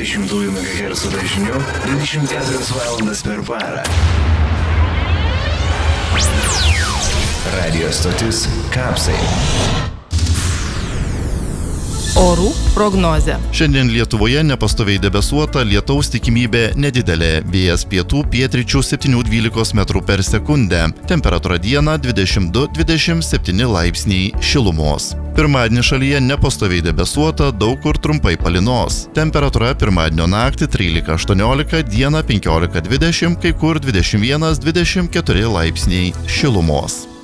700 MHz dažniu 24 valandas per parą. Radio stotis Kapsai. Orų prognozė. Šiandien Lietuvoje nepastoviai debesuota, lietaus tikimybė nedidelė. Vėjas pietų pietryčių 7–12 metrų per sekundę. Temperatūra dieną 22–27 laipsniai šilumos. Pirmadienį šalyje nepastoviai debesuota, daug kur trumpai palynos. Temperatūra pirmadienio naktį 13–18, dieną 15–20, kai kur 21–24 laipsniai šilumos.